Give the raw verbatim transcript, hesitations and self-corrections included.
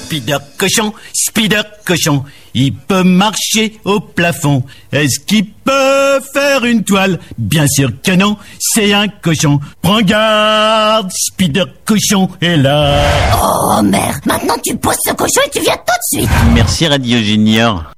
Spider cochon, Spider cochon, il peut marcher au plafond. Est-ce qu'il peut faire une toile? Bien sûr que non, c'est un cochon. Prends garde, Spider cochon est là. Oh merde, maintenant tu poses ce cochon et tu viens tout de suite. Merci Radio Junior.